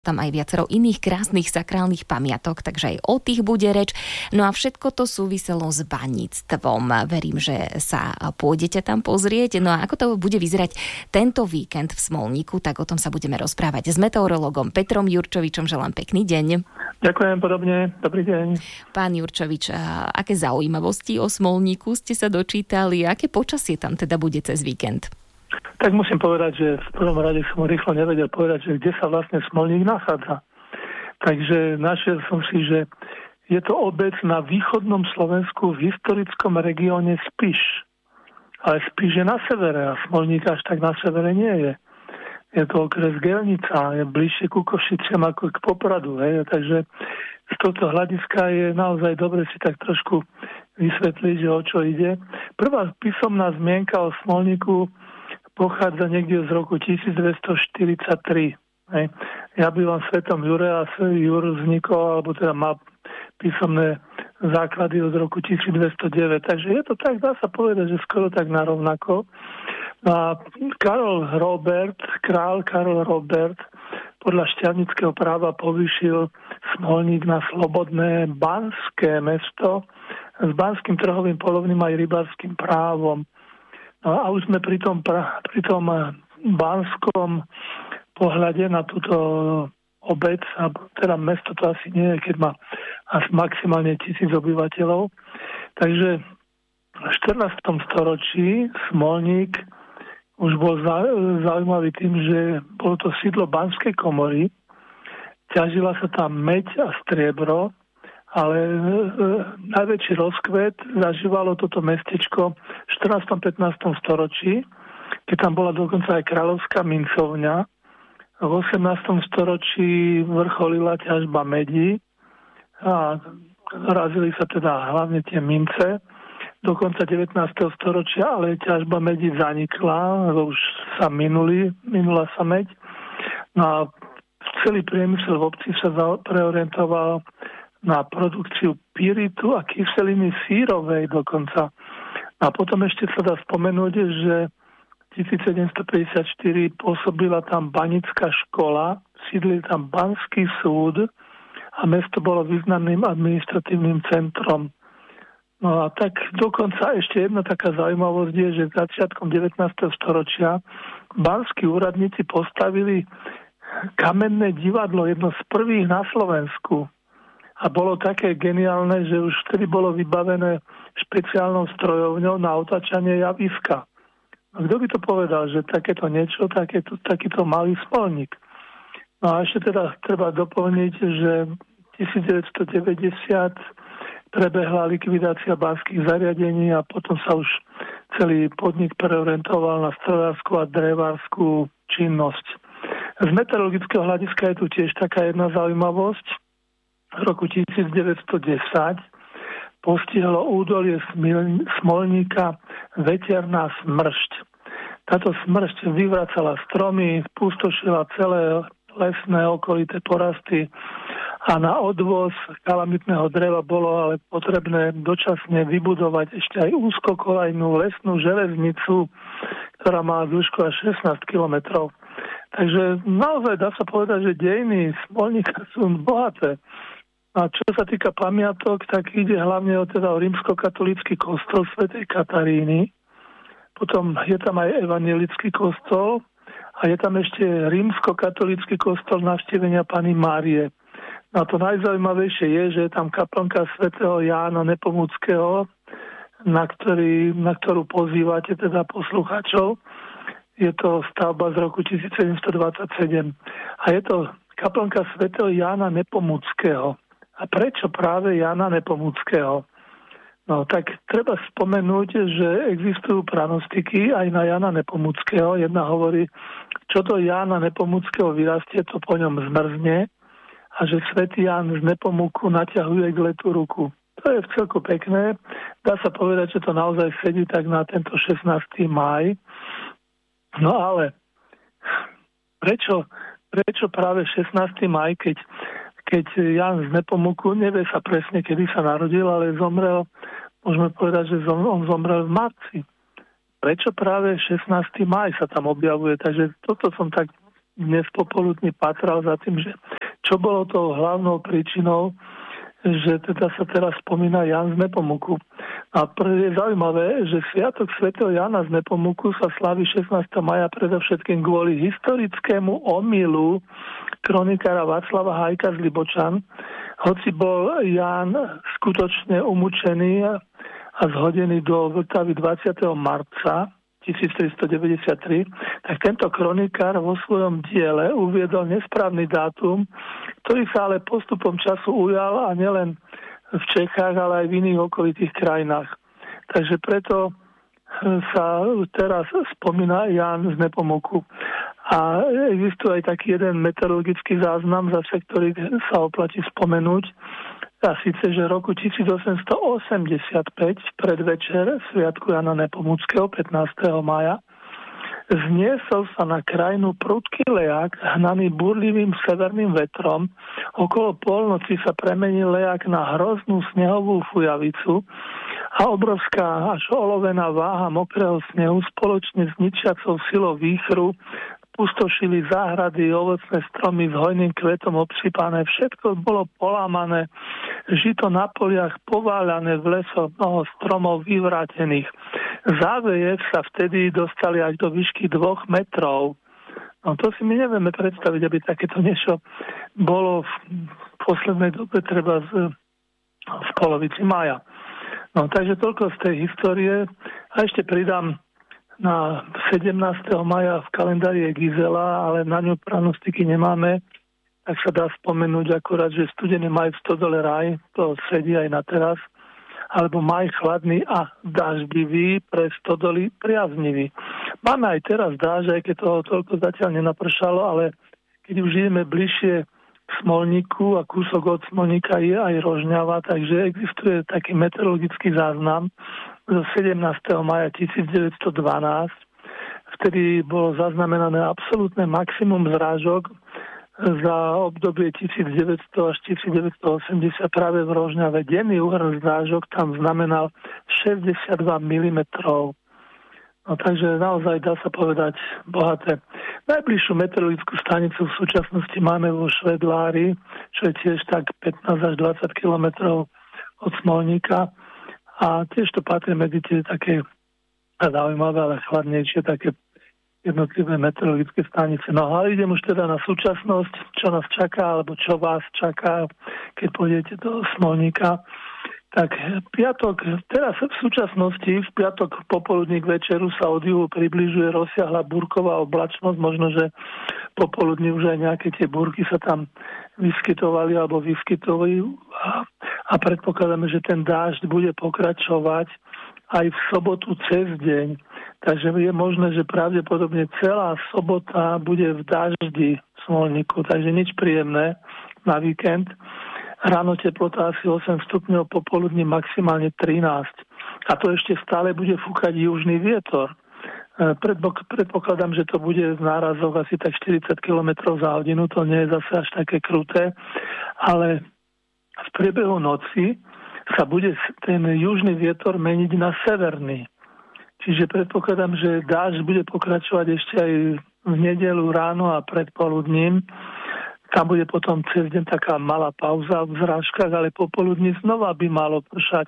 tam aj viacero iných krásnych sakrálnych pamiatok, takže aj o tých bude reč. No a všetko to súviselo s baníctvom. Verím, že sa pôjdete tam pozrieť. No a ako to bude vyzerať tento víkend v Smolníku, tak o tom sa budeme rozprávať s meteorologom Petrom Jurčovičom. Želám pekný deň. Ďakujem podobne. Dobrý deň. Pán Jurčovič, aké zaujímavosti o Smolníku ste sa dočítali? Aké počasie tam teda bude cez víkend? Tak musím povedať, že v prvom rade som rýchlo nevedel povedať, že kde sa vlastne Smolník nachádza. Takže našiel som si, že je to obec na východnom Slovensku v historickom regióne Spiš. Ale Spiš je na severe a Smolník až tak na severe nie je. Je to okres Gelnica, je bližšie ku Košiciam ako k Popradu. Hej. Takže z tohto hľadiska je naozaj dobre si tak trošku vysvetliť, že o čo ide. Prvá písomná zmienka o Smolníku pochádza niekde z roku 1243. Hej. Ja bývam v Svetom Jure a Jur vznikol, alebo teda má písomné základy od roku 1209. Takže je to tak, dá sa povedať, že skoro tak narovnako. A král Karol Robert podľa šťavnického práva povýšil Smolník na slobodné banské mesto s banským trhovým, polovným aj rybárskym právom. No a už sme pri tom banskom pohľade na túto obec, teda mesto to asi nie je, keď má asi maximálne 1000 obyvateľov. Takže v 14. storočí Smolník už bol zaujímavý tým, že bolo to sídlo Banskej komory, ťažila sa tam meď a striebro, ale najväčší rozkvet zažívalo toto mestečko v 14. 15. storočí, keď tam bola dokonca aj kráľovská mincovňa. V 18. storočí vrcholila ťažba medí a razili sa teda hlavne tie mince. Do konca 19. storočia ale ťažba medí zanikla, už sa minula sa meď. No a celý priemysel v obci sa preorientoval na produkciu pyritu a kyseliny sírovej dokonca. A potom ešte sa dá spomenúť, že 1754 pôsobila tam banická škola, sídlil tam banský súd a mesto bolo významným administratívnym centrom. No a tak dokonca ešte jedna taká zaujímavosť je, že začiatkom 19. storočia banskí úradníci postavili kamenné divadlo, jedno z prvých na Slovensku. A bolo také geniálne, že už vtedy bolo vybavené špeciálnou strojovňou na otáčanie javiska. A kto by to povedal, že takéto niečo, takýto malý Smolník. No a ešte teda treba doplniť, že 1990 prebehla likvidácia banských zariadení a potom sa už celý podnik preorientoval na strojárskú a drevárskú činnosť. Z meteorologického hľadiska je tu tiež taká jedna zaujímavosť. V roku 1910 postihlo údolie Smolníka veterná smršť. Táto smršť vyvracala stromy, pustošila celé lesné okolité porasty a na odvoz kalamitného dreva bolo ale potrebné dočasne vybudovať ešte aj úzkokolajnú lesnú železnicu, ktorá má dĺžku až 16 kilometrov. Takže naozaj dá sa povedať, že dejiny Smolníka sú bohaté. A čo sa týka pamiatok, tak ide hlavne o rímskokatolícky kostol svätej Kataríny. Potom je tam aj evangelický kostol a je tam ešte rímskokatolícky kostol Navštívenia Panny Márie. No a to najzaujímavejšie je, že je tam kaplnka svätého Jána Nepomuckého, na ktorú pozývate teda poslucháčov. Je to stavba z roku 1727. A je to kaplnka svätého Jána Nepomuckého. A prečo práve Jána Nepomuckého? No tak treba spomenúť, že existujú pranostiky aj na Jána Nepomuckého. Jedna hovorí, čo do Jána Nepomuckého vyrastie, to po ňom zmrzne a že svätý Ján z Nepomuku naťahuje k letu ruku. To je vcelku pekné. Dá sa povedať, že to naozaj sedí tak na tento 16. máj. No ale prečo práve 16. máj, keď Ján z Nepomuku, nevie sa presne, kedy sa narodil, ale zomrel, môžeme povedať, že on zomrel v marci. Prečo práve 16. máj sa tam objavuje? Takže toto som tak dnes popoludní pátral za tým, že čo bolo tou hlavnou príčinou, že teda sa teraz spomína Jan z Nepomuku. A je zaujímavé, že sviatok svätého Jana z Nepomuku sa slaví 16. maja predovšetkým kvôli historickému omylu kronikára Václava Hajka z Libočan. Hoci bol Ján skutočne umúčený a zhodený do Vltavy 20. marca 1393, tak tento kronikár vo svojom diele uviedol nesprávny dátum, ktorý sa ale postupom času ujal a nielen v Čechách, ale aj v iných okolitých krajinách. Takže preto sa teraz spomína Ján z Nepomuku. A existuje aj taký jeden meteorologický záznam, zase ktorý sa oplatí spomenúť. A síce, že roku 1885 v predvečer sviatku Jana Nepomuckého 15. mája zniesol sa na krajinu prudký lejak hnaný burlivým severným vetrom. Okolo polnoci sa premenil lejak na hroznú snehovú fujavicu a obrovská až olovená váha mokrého snehu spoločne s ničiacou silou výchru pustošili záhrady, ovocné stromy s hojným kvetom obsypané. Všetko bolo polámané, žito na poliach pováľané, v lesoch mnoho stromov vyvrátených. Záveje sa vtedy dostali až do výšky 2 metrov. No to si my nevieme predstaviť, aby takéto niečo bolo v poslednej dobe treba v polovici mája. No takže toľko z tej histórie. A ešte pridám, na 17. maja v kalendári je Gizela, ale na ňu pranostiky nemáme, tak sa dá spomenúť akurát, že studený maj v stodole raj, to sedí aj na teraz, alebo maj chladný a daždivý, pre stodoly priaznivý. Máme aj teraz dážď, aj keď toho toľko zatiaľ nenapršalo, ale keď už žijeme bližšie k Smolníku a kúsok od Smolníka je aj Rožňava, takže existuje taký meteorologický záznam zo 17. maja 1912. Vtedy bolo zaznamenané absolútne maximum zrážok za obdobie 1900 až 1980 práve v Rožňave. Denný úhrn zrážok tam znamenal 62 mm. No takže naozaj dá sa povedať bohaté. Najbližšiu meteorologickú stanicu v súčasnosti máme vo Švedlári, čo je tiež tak 15 až 20 kilometrov od Smolníka. A tiež to patrí medzi tie také zaujímavé, ale chladnejšie, také jednotlivé meteorologické stanice. No ale idem už teda na súčasnosť, čo nás čaká, alebo čo vás čaká, keď pôjdete do Smolníka. Tak piatok, teraz v súčasnosti, v piatok popoludní k večeru sa od juhu približuje rozsiahla búrková oblačnosť. Možno, že popoludní už aj nejaké tie búrky sa tam vyskytovali alebo vyskytovajú a predpokladáme, že ten dážď bude pokračovať aj v sobotu cez deň. Takže je možné, že pravdepodobne celá sobota bude v daždi v Smolníku, takže nič príjemné na víkend. Ráno teplota asi 8 stupňov, popoludní maximálne 13. A to ešte stále bude fúkať južný vietor. Predpokladám, že to bude v nárazoch asi tak 40 km za hodinu, to nie je zase až také kruté, ale v priebehu noci sa bude ten južný vietor meniť na severný. Čiže predpokladám, že dážď bude pokračovať ešte aj v nedeľu ráno a predpoludním. Tam bude potom cez deň taká malá pauza v zrážkach, ale popoludní znova by malo pršať.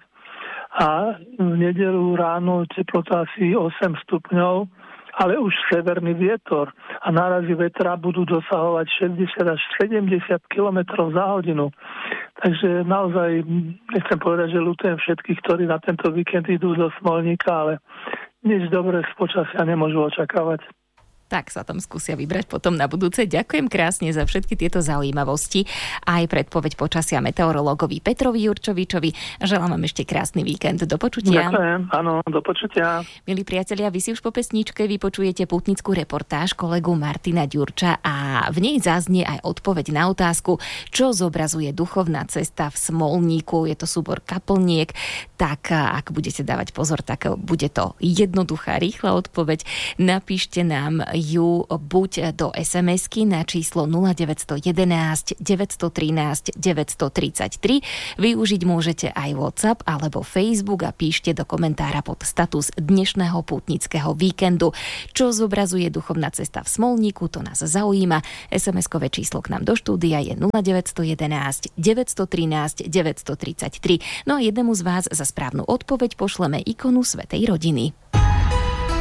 A v nedeľu ráno teplota asi 8 stupňov, ale už severný vietor. A nárazy vetra budú dosahovať 60 až 70 km za hodinu. Takže naozaj nechcem povedať, že ľutujem všetkých, ktorí na tento víkend idú do Smolníka, ale nič dobré z počasia nemôžu očakávať. Tak sa tam skúsia vybrať potom na budúce. Ďakujem krásne za všetky tieto zaujímavosti a aj predpoveď počasia meteorológovi Petrovi Jurčovičovi. Želám vám ešte krásny víkend. Do počutia. Ďakujem, áno, do počutia. Milí priatelia, vy si už po pesničke vypočujete putnickú reportáž kolegu Martina Ďurča a v nej zaznie aj odpoveď na otázku, čo zobrazuje duchovná cesta v Smolníku. Je to súbor kaplniek, tak ak budete dávať pozor, tak bude to jednoduchá, rýchla odpoveď. Napíšte nám ju buď do SMS-ky na číslo 0911 913 933. Využiť môžete aj WhatsApp alebo Facebook a píšte do komentára pod status dnešného pútnického víkendu. Čo zobrazuje duchovná cesta v Smolníku, to nás zaujíma. SMS-kové číslo k nám do štúdia je 0911 913 933. No a jednému z vás za správnu odpoveď pošleme ikonu Svätej rodiny.